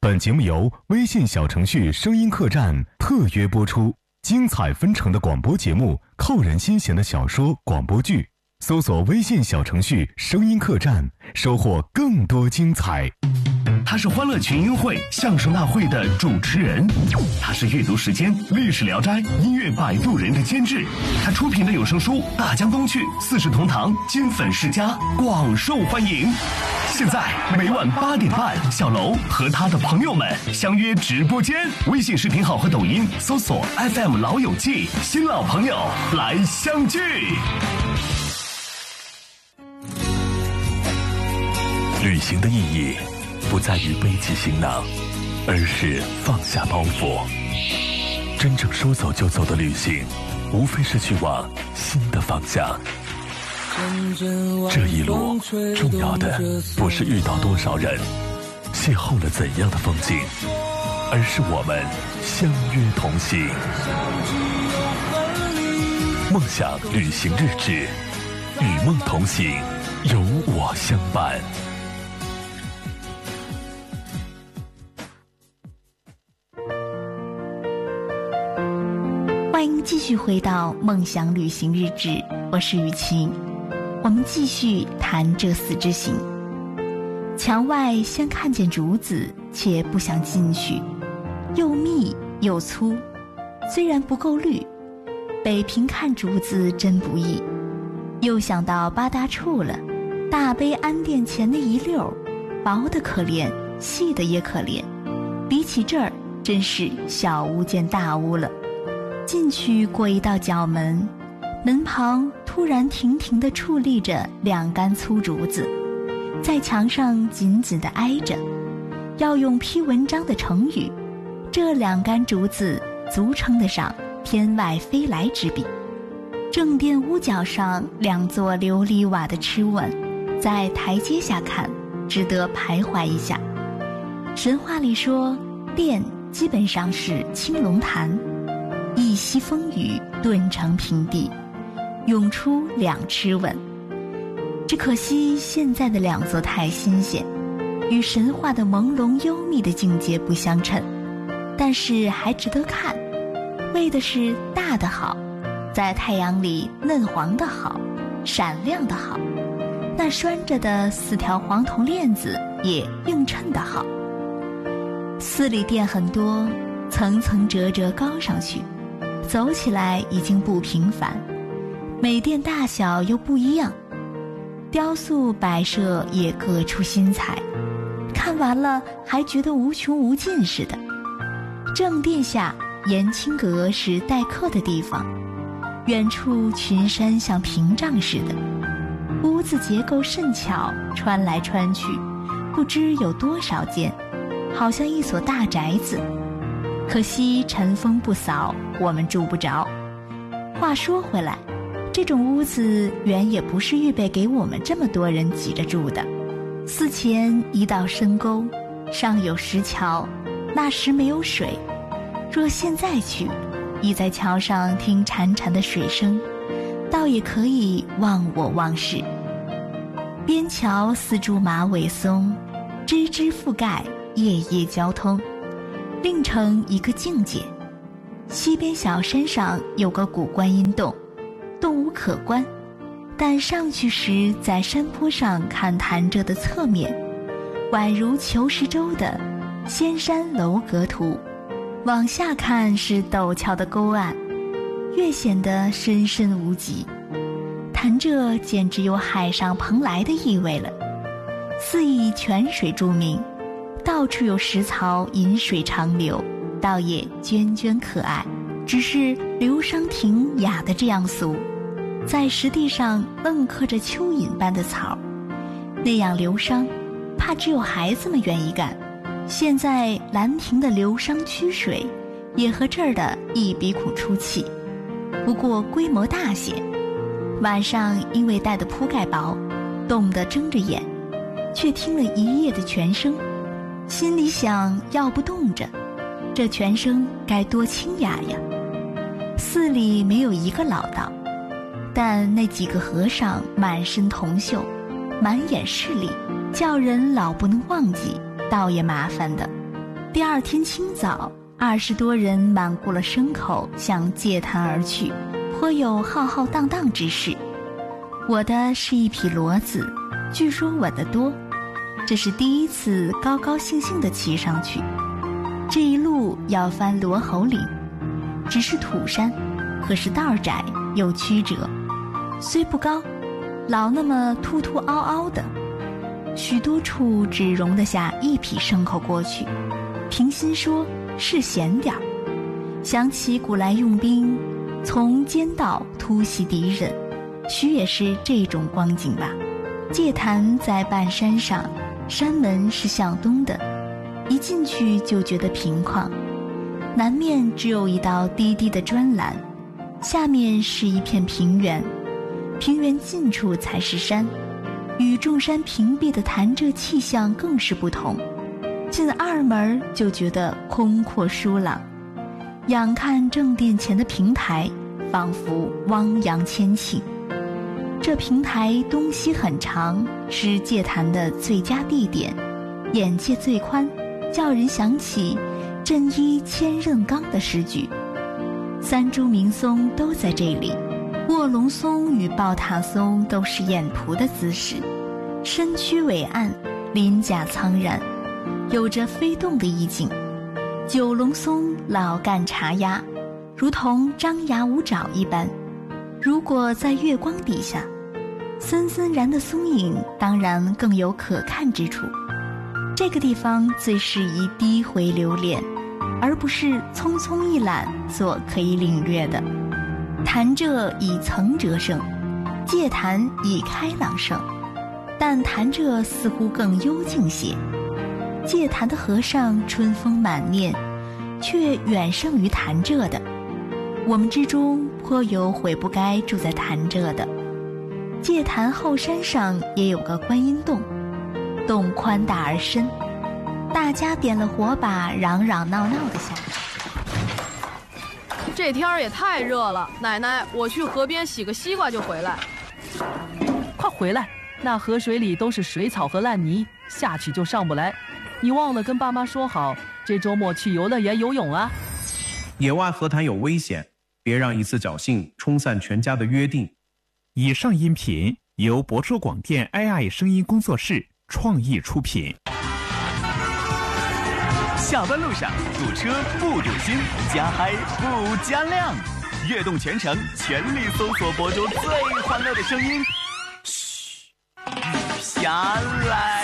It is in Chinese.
本节目由微信小程序声音客栈特约播出，精彩纷呈的广播节目，扣人心弦的小说广播剧，搜索微信小程序声音客栈，收获更多精彩。 他是欢乐群英会相声大会的主持人，他是阅读时间历史聊斋音乐摆渡人的监制，他出品的有声书《大江东去》四世同堂金粉世家广受欢迎。现在每晚8点半，小楼和他的朋友们相约直播间，微信视频号和抖音搜索 FM 老友记，新老朋友来相聚。旅行的意义不在于背起行囊，而是放下包袱。真正说走就走的旅行，无非是去往新的方向。这一路重要的不是遇到多少人，邂逅了怎样的风景，而是我们相约同行。梦想旅行日志，与梦同行，有我相伴。 欢迎继续回到梦想旅行日志，我是雨晴。我们继续谈这4之行。墙外先看见竹子，且不想进去，又密又粗，虽然不够绿，北平看竹子真不易。又想到八大处了，大悲庵殿前的一溜，薄的可怜，细的也可怜，比起这儿真是小巫见大巫了。进去过一道角门，门旁突然亭亭地矗立着2杆粗竹子，在墙上紧紧地挨着。要用批文章的成语，这2杆竹子足称得上天外飞来之笔。正殿屋角上2座琉璃瓦的螭吻，在台阶下看，值得徘徊一下。神话里说，殿基本上是青龙潭，一息风雨顿成平地，涌出2螭吻。只可惜现在的2座太新鲜，与神话的朦胧幽密的境界不相称，但是还值得看，为的是大的好，在太阳里嫩黄的好，闪亮的好，那拴着的4条黄铜链子也映衬的好。寺里殿很多，层层折折高上去，走起来已经不平凡，每殿大小又不一样，雕塑摆设也各出心裁，看完了还觉得无穷无尽似的。正殿下延青阁是待客的地方，远处群山像屏障似的，屋子结构甚巧，穿来穿去不知有多少间，好像一所大宅子。可惜尘风不扫，我们住不着。话说回来，这种屋子原也不是预备给我们这么多人挤着住的。寺前一道深沟，上有石桥，那时没有水，若现在去，倚在桥上听潺潺的水声，倒也可以忘我忘事。边桥4株马尾松，枝枝覆盖，夜夜交通，另成一个境界。西边小山上有个古观音洞，洞无可观，但上去时在山坡上看潭柘的侧面，宛如裘石洲的仙山楼阁图，往下看是陡峭的沟岸，越显得深深无极。潭柘简直有海上蓬莱的意味了。寺以泉水著名，到处有石槽引水长流，倒也涓涓可爱。只是流觞亭雅得这样俗，在石地上愣刻着蚯蚓般的草，那样流觞，怕只有孩子们愿意干。现在兰亭的流觞曲水，也和这儿的一鼻孔出气，不过规模大些。晚上因为带的铺盖薄，冻得睁着眼，却听了一夜的泉声，心里想，要不冻着，这泉声该多清雅呀。寺里没有一个老道，但那几个和尚满身铜锈，满眼势力，叫人老不能忘记，倒也麻烦的。 第二天清早，20多人满顾了牲口向界坛而去，颇有浩浩荡荡之势。我的是一匹骡子，据说稳得多，这是第一次高高兴兴地骑上去。这一路要翻罗喉岭，只是土山，可是道窄又曲折，虽不高，老那么凸凸凹凹的，许多处只容得下一匹牲口过去。平心说是险点儿，想起古来用兵从间道突袭敌人，许也是这种光景吧。界坛在半山上，山门是向东的，一进去就觉得平旷，南面只有一道低低的砖栏，下面是一片平原，平原近处才是山，与众山屏蔽的潭柘气象更是不同。进二门就觉得空阔舒朗，仰看正殿前的平台，仿佛汪洋千顷。这平台东西很长，是界坛的最佳地点，眼界最宽，叫人想起镇一千仞冈的诗句。三株名松都在这里，卧龙松与抱塔松都是眼仆的姿势，身躯伟岸，鳞甲苍然，有着飞动的意境。九龙松老干茶鸦，如同张牙舞爪一般，如果在月光底下，森森然的松影当然更有可看之处。这个地方最适宜低回流连，而不是匆匆一览所可以领略的。潭柘以层折胜，界坛以开朗胜，但潭柘似乎更幽静些。界坛的和尚春风满面，却远胜于潭柘的。我们之中颇有悔不该住在潭柘的。界坛后山上也有个观音洞，洞宽大而深，大家点了火把，嚷嚷闹闹的下去。 这天儿也太热了，奶奶，我去河边洗个西瓜就回来。 快回来，那河水里都是水草和烂泥，下去就上不来。你忘了跟爸妈说好，这周末去游乐园游泳啊？ 野外河滩有危险，别让一次侥幸冲散全家的约定。 以上音频由博州广电 AI 声音工作室创意出品。 下班路上堵车不堵心，加嗨不加量，悦动全程全力搜索博州最欢乐的声音。嘘，雨下来。